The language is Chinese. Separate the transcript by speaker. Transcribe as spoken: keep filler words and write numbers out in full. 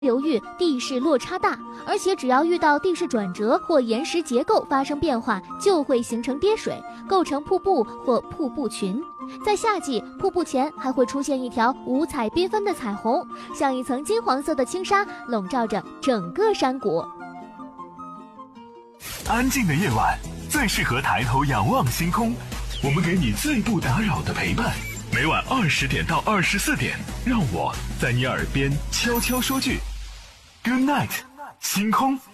Speaker 1: 流域地势落差大，而且只要遇到地势转折或岩石结构发生变化，就会形成跌水，构成瀑布或瀑布群。在夏季，瀑布前还会出现一条五彩缤纷的彩虹，像一层金黄色的轻纱，笼罩着整个山谷。
Speaker 2: 安静的夜晚最适合抬头仰望星空，我们给你最不打扰的陪伴。每晚二十点到二十四点，让我在你耳边悄悄说句 Good night， 星空。